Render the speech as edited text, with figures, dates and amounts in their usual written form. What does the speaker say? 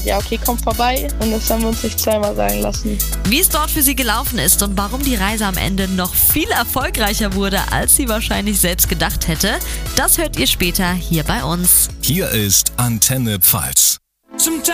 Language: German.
ja, okay, kommt vorbei. Und das haben wir uns nicht zweimal sagen lassen. Wie es dort für sie gelaufen ist und warum die Reise am Ende noch viel erfolgreicher wurde, als sie wahrscheinlich selbst gedacht hätte, das hört ihr später hier bei uns. Hier ist Antenne Pfalz.